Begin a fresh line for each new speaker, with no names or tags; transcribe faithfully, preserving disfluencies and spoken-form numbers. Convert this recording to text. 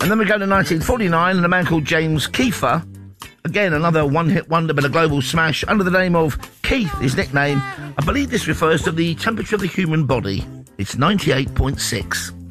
And then we go to nineteen forty-nine and a man called James Kiefer. Again, another one-hit wonder, but a global smash under the name of Keith, his nickname. I believe this refers to the temperature of the human body. It's ninety-eight point six.